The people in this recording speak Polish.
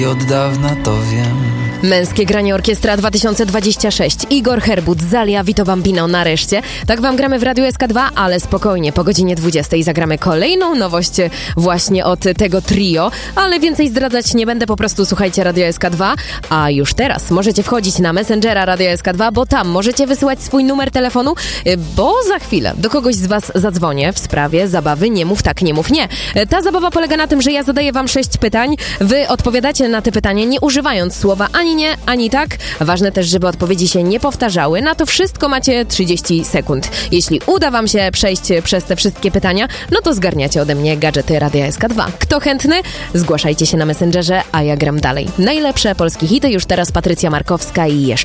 I od dawna to wiem. Męskie granie Orkiestra 2026. Igor Herbut, Zalia, Vito Bambino nareszcie. Tak wam gramy w Radiu SK2, ale spokojnie, po godzinie 20 zagramy kolejną nowość właśnie od tego trio, ale więcej zdradzać nie będę, po prostu słuchajcie Radio SK2, a już teraz możecie wchodzić na Messengera Radio SK2, bo tam możecie wysyłać swój numer telefonu, bo za chwilę do kogoś z was zadzwonię w sprawie zabawy Nie mów tak, nie mów nie. Ta zabawa polega na tym, że ja zadaję wam 6 pytań, wy odpowiadacie na te pytania nie używając słowa ani nie, ani tak. Ważne też, żeby odpowiedzi się nie powtarzały. Na to wszystko macie 30 sekund. Jeśli uda wam się przejść przez te wszystkie pytania, no to zgarniacie ode mnie gadżety Radia SK2. Kto chętny? Zgłaszajcie się na Messengerze, a ja gram dalej. Najlepsze polskie hity, już teraz Patrycja Markowska i jeszcze